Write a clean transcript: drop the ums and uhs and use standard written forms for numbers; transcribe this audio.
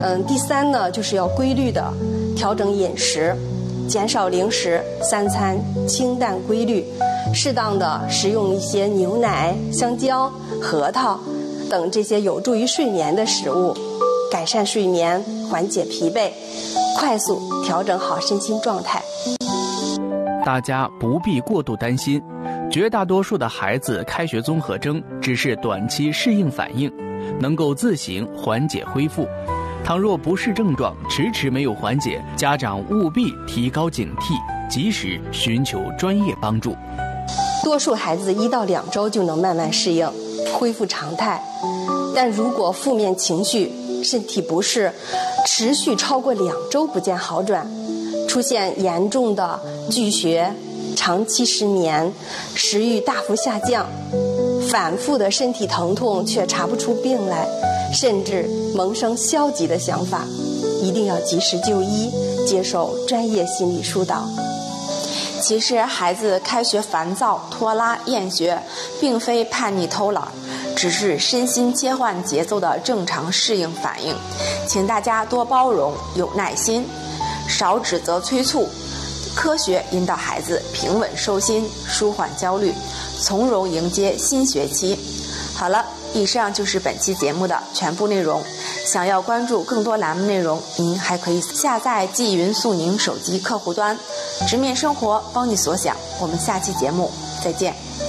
第三呢，就是要规律的调整饮食，减少零食，3餐清淡规律，适当的食用一些牛奶、香蕉、核桃等这些有助于睡眠的食物，改善睡眠，缓解疲惫，快速调整好身心状态。 大家不必过度担心，绝大多数的孩子开学综合征只是短期适应反应，能够自行缓解恢复。倘若不适症状迟迟没有缓解，家长务必提高警惕，及时寻求专业帮助。 多数孩子1到2周就能慢慢适应，恢复常态。但如果负面情绪、身体不适持续超过2周不见好转，出现严重的拒学、长期失眠、食欲大幅下降，反复的身体疼痛却查不出病来，甚至萌生消极的想法，一定要及时就医，接受专业心理疏导。 其实孩子开学烦躁、拖拉、厌学，并非叛逆偷懒，只是身心切换节奏的正常适应反应，请大家多包容，有耐心，少指责催促，科学引导孩子平稳收心，舒缓焦虑，从容迎接新学期。好了，以上就是本期节目的全部内容。想要关注更多栏目内容，您还可以下载季云速宁手机客户端，直面生活，帮你所想。我们下期节目再见。